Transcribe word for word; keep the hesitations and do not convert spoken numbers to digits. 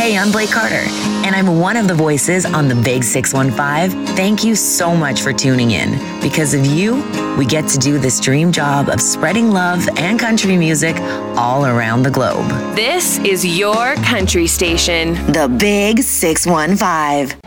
Hey, I'm Blake Carter, and I'm one of the voices on the Big six one five. Thank you so much for tuning in. Because of you, we get to do this dream job of spreading love and country music all around the globe. This is your country station. The Big six one five.